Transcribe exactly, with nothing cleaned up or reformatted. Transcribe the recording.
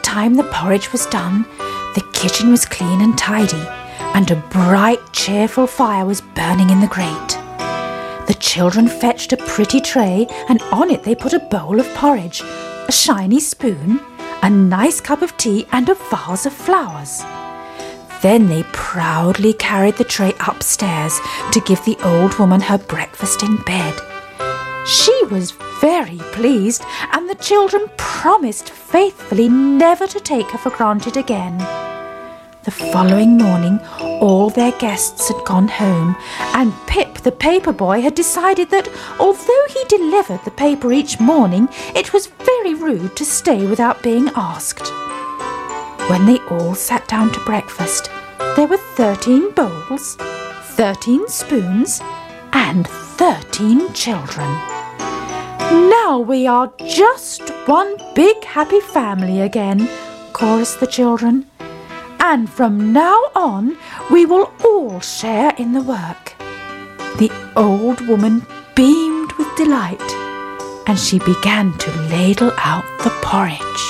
time the porridge was done, the kitchen was clean and tidy, and a bright, cheerful fire was burning in the grate. The children fetched a pretty tray, and on it they put a bowl of porridge, a shiny spoon, a nice cup of tea, and a vase of flowers. Then they proudly carried the tray upstairs to give the old woman her breakfast in bed. She was very pleased, and the children promised faithfully never to take her for granted again. The following morning, all their guests had gone home, and Pip the paper boy had decided that although he delivered the paper each morning, it was very rude to stay without being asked. When they all sat down to breakfast, there were thirteen bowls, thirteen spoons, and thirteen children. Now we are just one big happy family again, chorused the children. And from now on, we will all share in the work. The old woman beamed with delight, and she began to ladle out the porridge.